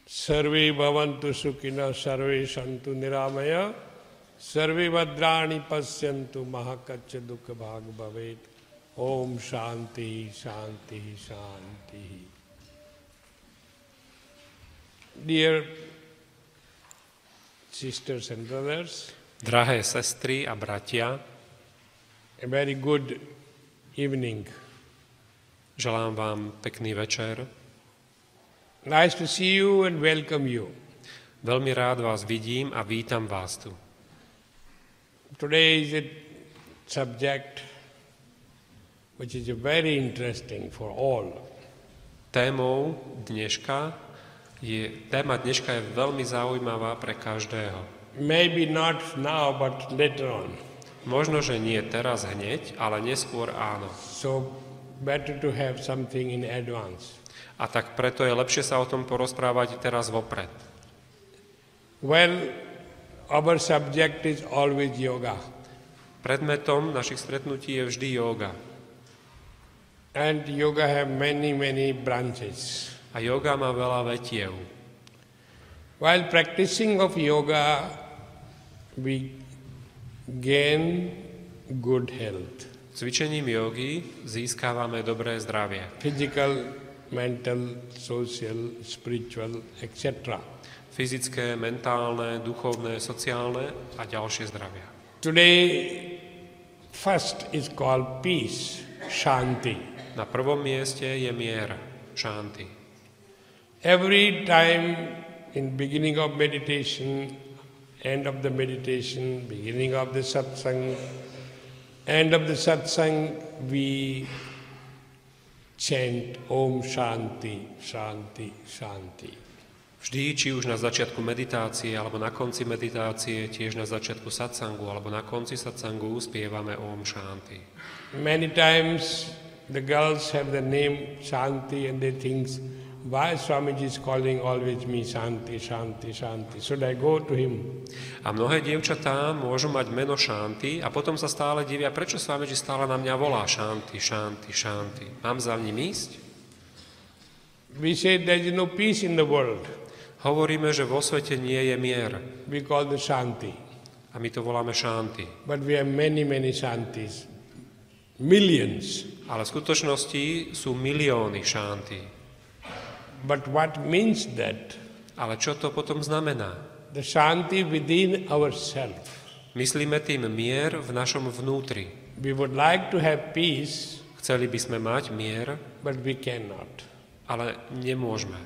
Sarve bhavantu sukhina, sarve santu niramaya, sarve bhadrani pasyantu mahakaccha dukkha bhag bhavet. Om Shanti, Shanti, Shanti. Dear sisters and brothers, Drahé sestry a bratia, a very good evening. želám vám pekný večer. Nice to see you and welcome you. Veľmi rád vás vidím a vítam vás tu. Today is a subject which is very interesting for all. Téma dneška je veľmi zaujímavá pre každého. Maybe not now, but later on. Možno, že nie teraz hneď, ale neskôr áno. So better to have something in advance. A tak preto je lepšie sa o tom porozprávať teraz vopred. Well, our subject is always yoga. Predmetom našich stretnutí je vždy yoga. And yoga have many branches. A yoga má veľa vetiev. While practicing of yoga, we gain good health. Cvičením jogy získávame dobré zdravie. Physical, mental, social, spiritual, etc. Fyzické, mentálne, duchovné, sociálne a ďalšie zdravia. Today, first is called peace, Shanti. Na prvom mieste je mier, Shanti. Every time in beginning of meditation, end of the meditation, beginning of the satsang, end of the satsang, we chant Om Shanti, Shanti, Shanti. Vždy, či už na začiatku meditácie, alebo na konci meditácie, tiež na začiatku satsangu, alebo na konci satsangu spievame Om Shanti. Many times the girls have the name Shanti and they think, why Swamiji is calling always me Shanti, Shanti, Shanti? Should I go to him? A mnohé dievčatá môžu mať meno Shanti a potom sa stále divia, prečo Swamiji stále na mňa volá Shanti, Shanti, Shanti. Mám za ním ísť? We say there is no peace in the world. Hovoríme, že vo svete nie je mier. We call the Shanti. A my to voláme Shanti. But we have many Shantis. Millions. Ale v skutočnosti sú milióny Shanti. But what means that? Ale čo to potom znamená? The Shanti within ourselves. Myslíme tým mier v našom vnútri. We would like to have peace, Chceli by sme mať mier, but we cannot. ale nemôžeme.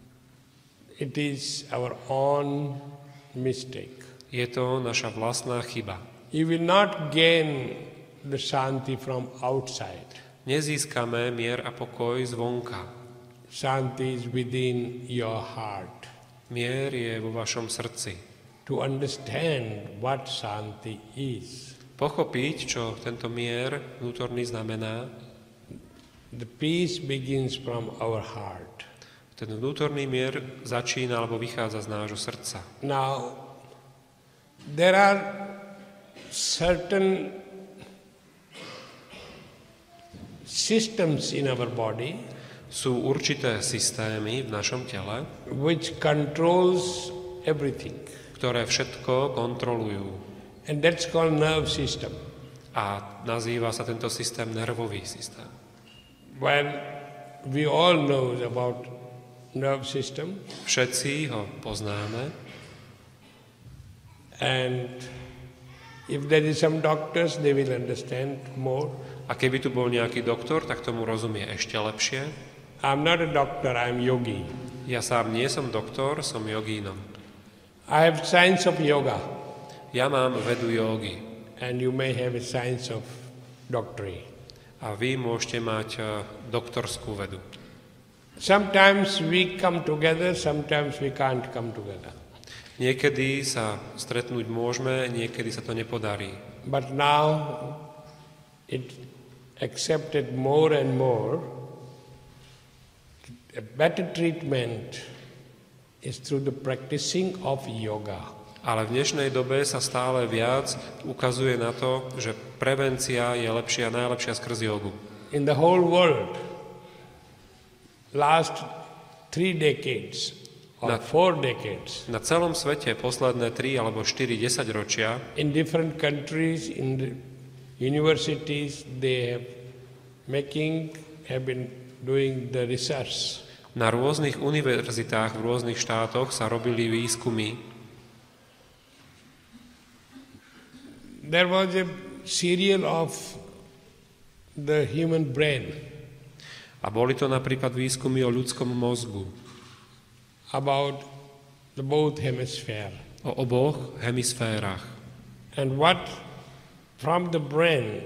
It is our own mistake. Je to naša vlastná chyba. You will not gain the Shanti from outside. Nezískame mier a pokoj zvonka. Shanti is within your heart. Mier je vo vašom srdci. To understand what Shanti is. Pochopiť, čo tento mier vnútorný znamená, The peace begins from our heart. ten vnútorný mier začína alebo vychádza z nášho srdca. Now, there are certain systems in our body Sú určité systémy v našom tele, which controls everything. ktoré všetko kontrolujú. And that's called nerve system. A nazýva sa tento systém nervový systém. Well, we all know about nerve system. Všetci ho poznáme. And if there is some doctors, they will understand more. A keby tu bol nejaký doktor, tak tomu rozumie ešte lepšie. I'm not a doctor, I'm yogi. Ja sám nie som doktor, som jogínom. I have science of yoga. Ja mám vedu jógy. And you may have a science of doctorate. A vy môžete mať doktorskú vedu. Sometimes we come together, sometimes we can't come together. Niekedy sa stretnúť môžeme, niekedy sa to nepodarí. But now it accepted more and more. A better treatment is through the practicing of yoga. Ale v dnešnej dobe sa stále viac ukazuje na to, že prevencia je lepšia, najlepšia skrz jogu. In the whole world, last 3 decades, or 4 decades. Na celom svete posledné 3 alebo 4 desaťročia In different countries, in the universities, they have been doing the research. na rôznych univerzitách v rôznych štátoch sa robili výskumy. There was a serial of the human brain A boli to napríklad výskumy o ľudskom mozgu, about the both hemisphere. o oboch hemisférach. And what from the brain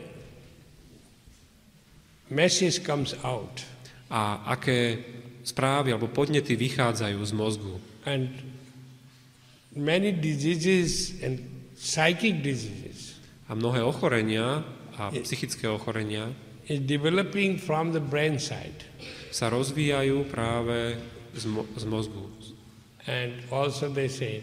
message comes out. A aké správy alebo podnety vychádzajú z mozgu. And many diseases and psychic diseases A mnohé ochorenia a psychické ochorenia is developing from the brain side. sa rozvíjajú práve z mozgu. And also they said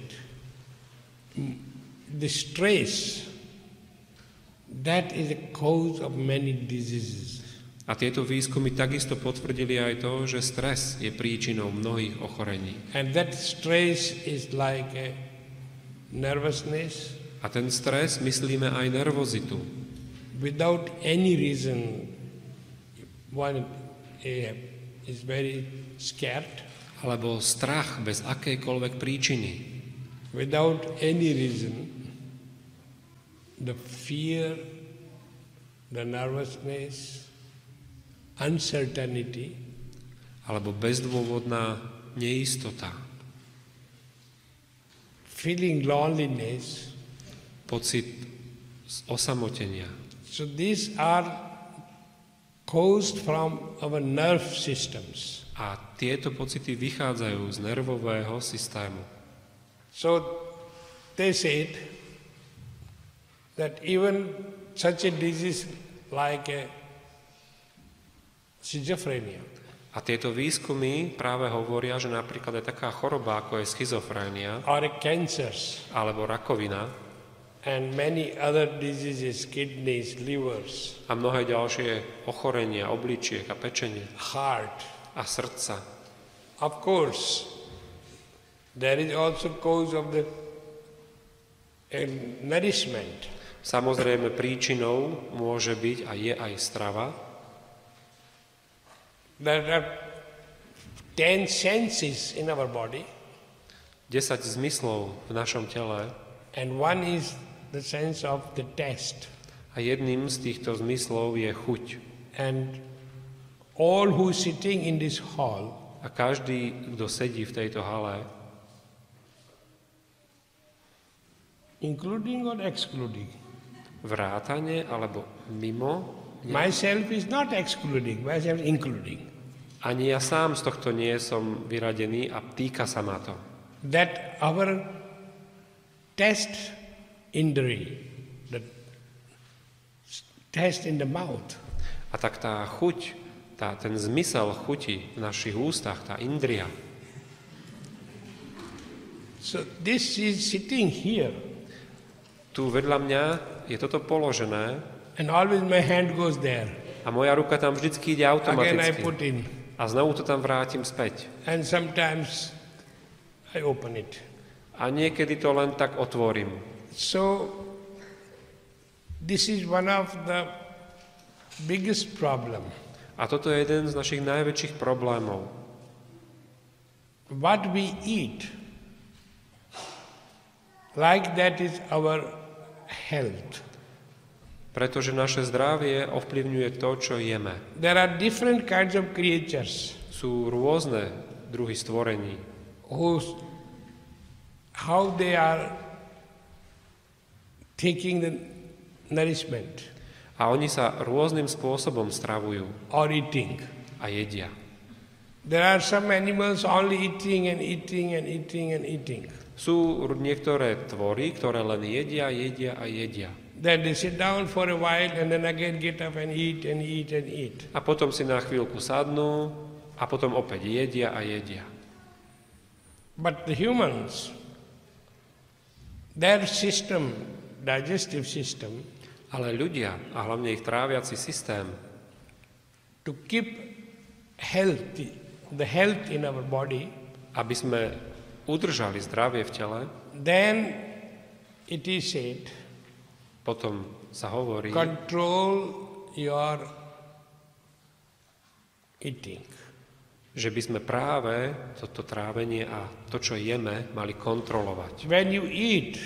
the stress, that is a cause of many diseases. A tieto výskumy takisto potvrdili aj to, že stres je príčinou mnohých ochorení. And that stress is like a nervousness A ten stres myslíme aj nervozitu. without any reason. One is very scared. Alebo strach bez akejkoľvek príčiny. Without any reason, the fear, the nervousness, uncertainty, Alebo bezdôvodná neistota. feeling loneliness. Pocit osamotenia. So these are caused from our nerve systems. A tieto pocity vychádzajú z nervového systému. So they said that even such a disease like a schizophrenia A tieto výskumy práve hovoria, že napríklad aj taká choroba, ako je schizofrénia, or a cancers alebo rakovina and many other diseases, kidneys, livers, a mnohé ďalšie ochorenia, obličiek a pečenie heart. a srdca. Of course, there is also cause of the nourishment. Samozrejme príčinou môže byť a je aj strava. There are 10 senses in our body, 10 zmyslov v našom tele and one is the sense of the taste. a jedným z týchto zmyslov je chuť. And all who sitting in this hall, A každý, kto sedí v tejto hale, including or excluding, vrátane alebo mimo, myself is not excluding, myself is including, ani ja sám z tohto nie som vyradený a týka sa ma to. that our taste indri, the taste in the mouth, A tak tá chuť, ten zmysel chuti v našich ústach, tá indria, so this is sitting here, tu vedľa mňa je toto položené and always my hand goes there. a moja ruka tam vždycky ide Again I automaticky. put in, A znovu to tam vrátim späť. and sometimes I open it. A niekedy to len tak otvorím. So this is one of the biggest problem. A toto je jeden z našich najväčších problémov. What we eat, like that is our health. Pretože naše zdravie ovplyvňuje to, čo jeme. There are different kinds of creatures Sú rôzne druhy stvorení, how they are taking the nourishment a oni sa rôznym spôsobom stravujú or eating. a jedia. There are some animals only eating and eating and eating and eating. Sú niektoré tvory, ktoré len jedia, jedia a jedia. Then they sit down for a while and then again get up and eat and eat and eat. A potom si na chvíľku sadnú a potom opäť jedia a jedia. But the humans, their system, digestive system, Ale ľudia, a hlavne ich tráviaci systém, to keep healthy, the health in our body, aby sme udržali zdravie v tele, then it is said, potom sa hovorí, control your eating. že by sme práve toto trávenie a to, čo jeme, mali kontrolovať. When you eat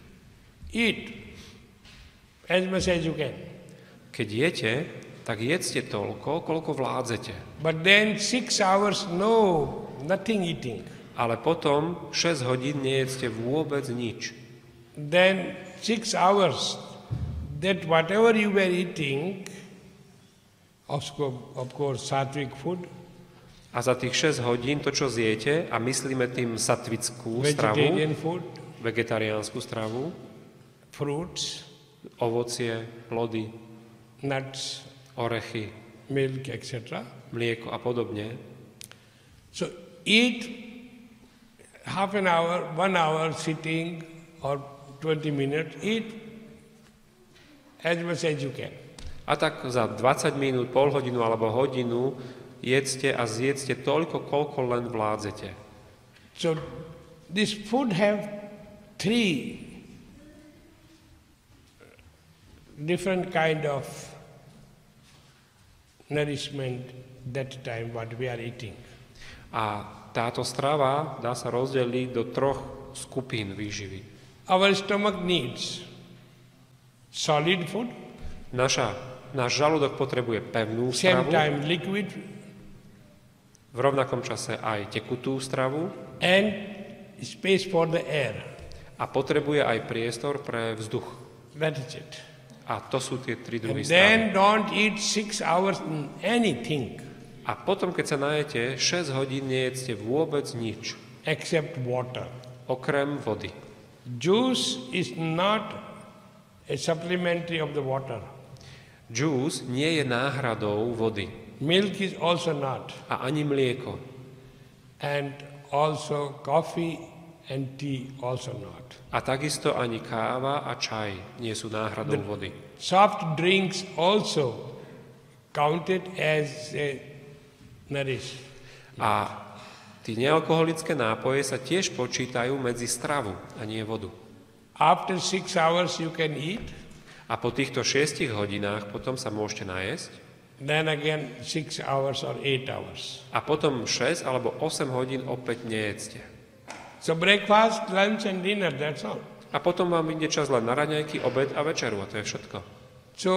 as much as you can. Keď jete, tak jedzte toľko, koľko vládzete. But then 6 hours, no, nothing eating. Ale potom 6 hodín nejedzte vôbec nič. Then 6 hours, that whatever you were eating, of course, sattvic food, A za tých 6 hodín to, čo zjete, a myslíme tým satvickú stravu, vegetarian food, vegetariánsku stravu, fruits, ovocie, plody, nuts, orechy, milk, etc. mlieko a podobne. So eat half an hour, 1 hour sitting or 20 minutes, eat as much as you can. A tak za 20 minút, pol hodinu alebo hodinu jedzte a zjedzte toľko, koľko len vládzete. So this food have 3 different kind of nourishment that time what we are eating. A táto strava dá sa rozdeliť do 3 skupín výživy. Our stomach needs solid food, Náš žalúdok potrebuje pevnú same stravu, time liquid, v rovnakom čase aj tekutú stravu and space for the air. a potrebuje aj priestor pre vzduch. That is it. A to sú tie 3 druhy And stravy. then don't eat 6 hours anything A potom, keď sa najete, 6 hodín nejedzte vôbec nič, except water. okrem vody. Juice is not a supplementary of the water. Džús nie je náhradou vody. Milk is also not. A ani mlieko. And also coffee and tea also not. A takisto ani káva a čaj nie sú náhradou vody. Soft drinks also counted as a nourish. A tí nealkoholické nápoje sa tiež počítajú medzi stravu a nie vodu. After 6 hours you can eat, A po týchto 6 hodinách potom sa môžete najesť. then again 6 hours or 8 hours. A potom 6 alebo 8 hodín opäť nejedzte. So breakfast, lunch and dinner, that's all. A potom vám ide čas len na raňajky, obed a večeru a to je všetko. So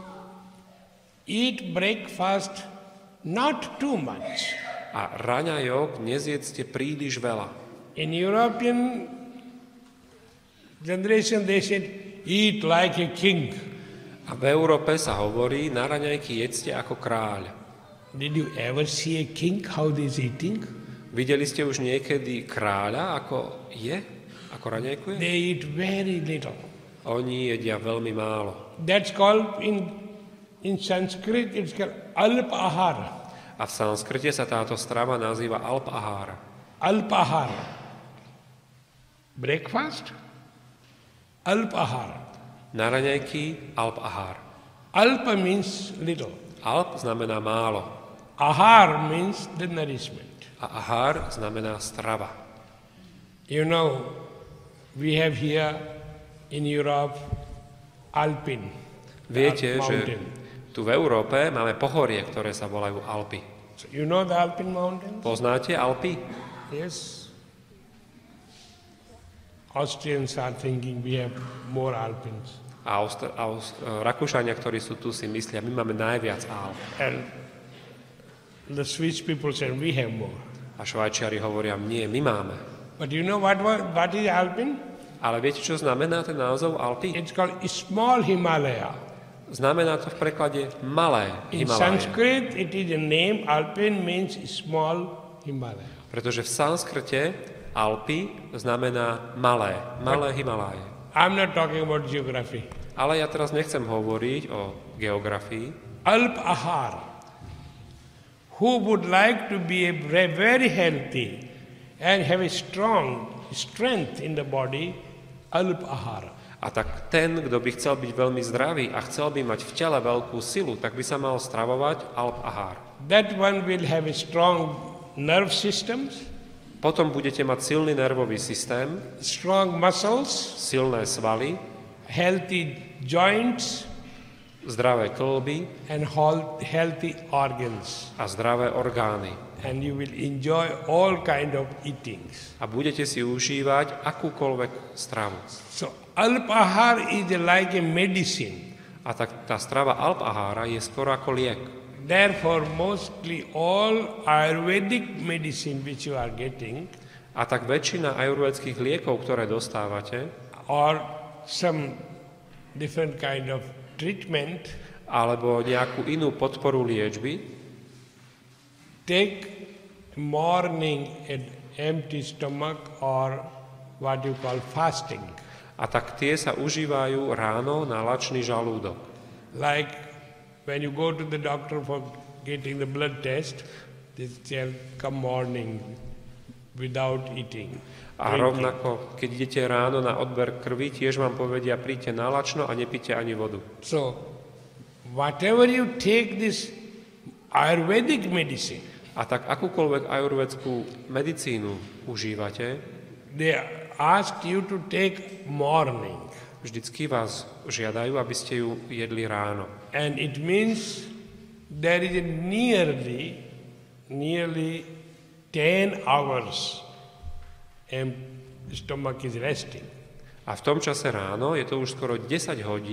eat breakfast not too much. A raňajok nezjedzte príliš veľa. In European generation they said eat like a king. A v Európe sa hovorí, na raňajky jedzte ako kráľ. Did you ever see a king how he is eating? Videli ste už niekedy kráľa, ako je? Ako raňajkuje? They eat very little. Oni jedia veľmi málo. That's called in Sanskrit it's called alpahara. A v sanskrite sa táto strava nazýva alpahara. Alpahara. Breakfast, alpahara. Na raňajky alpahar. Alpa means little. Alp znamená málo. Ahar means the nourishment. A ahar znamená strava. You know, we have here in Europe Alpine. Viete, že mountain. tu v Európe máme pohorie, ktoré sa volajú Alpy. So you know the Alpine mountains? Poznáte Alpy? Yes. Austrians are thinking we have more Alpines. A Rakúšania, ktorí sú tu, si myslia, my máme najviac Alp. And the Swiss people said we have more. A Švajčiari hovoria, nie, my máme. But you know what is Alpine? Ale viete, čo znamená ten názov Alpy? It's called small Himalaya. Znamená to v preklade malé In Himaláje. Sanskrit, it is a name. Alpine means small Himalaya. Pretože v sanskrte Alpy znamená malé Himaláje. I'm not talking about geography. Ale ja teraz nechcem hovoriť o geografii. Alp Ahar. Who would like to be very healthy and have a strong strength in the body, Alp Ahara. A tak ten, kto by chcel byť veľmi zdravý a chcel by mať v tele veľkú silu, tak by sa mal stravovať Alp Ahar. That one will have a strong nerve systems. Potom budete mať silný nervový systém, strong muscles, silné svaly, healthy joints, zdravé kĺby and healthy organs. a zdravé orgány. And you will enjoy all kind of eatings. A budete si užívať akúkoľvek stravu. So Alpahar is like a medicine. A tak tá strava Alpahára je skoro ako liek. Therefore, mostly all Ayurvedic medicine which you are getting, A tak väčšina ajurvédskych liekov, ktoré dostávate, or some different kind of treatment, alebo nejakú inú podporu liečby, take morning an empty stomach or what you call fasting. a tak tie sa užívajú ráno na lačný žalúdok. Like when you go to the doctor for getting the blood test, they tell come morning without eating. A drinking. rovnako, keď idete ráno na odber krvi, tiež vám povedia, príďte na lačno a nepite ani vodu. So, whatever you take this Ayurvedic medicine, A tak akúkoľvek ajurvédskú medicínu užívate, they ask you to take morning. vždycky vás žiadajú, aby ste ju jedli ráno. And it means there is a nearly 10 hours and stomach is resting. A v tom čase ráno je to už skoro 10 hodín,